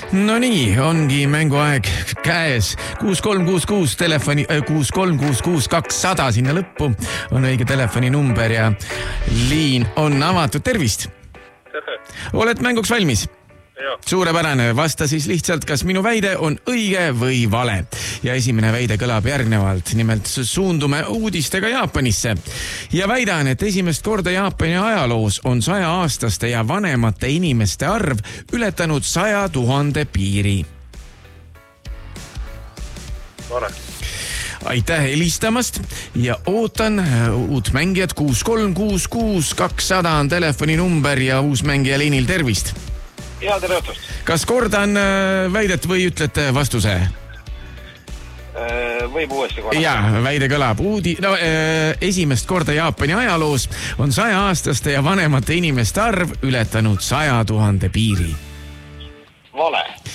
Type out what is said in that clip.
No nii, ongi mänguaeg käes. 6366 telefoni, 6366 200 sinna lõppu on õige telefoninumber ja liin on avatud. Tervist! Tere! Oled mänguks valmis? Jah. Suurepärane, vasta siis lihtsalt, kas minu väide on õige või vale. Ja esimene väide kõlab järgnevalt, nimelt suundume uudistega Jaapanisse. Ja väidan, et esimest korda Jaapani ajaloos on 100-aastaste ja vanemate inimeste arv ületanud 100 000 piiri. Vale. Aitäh helistamast ja ootan uut mängijat. 6366 200 on telefoninumber ja uus mängija liinil. Tervist! Ja, tere õhtust. Kas kordan väidet või ütlete vastuse? Võib uuesti korrata. Jaa, väide kõlab. Esimest korda Jaapani ajaloos on 100-aastaste ja vanemate inimeste arv ületanud 100 000 piiri. Vale.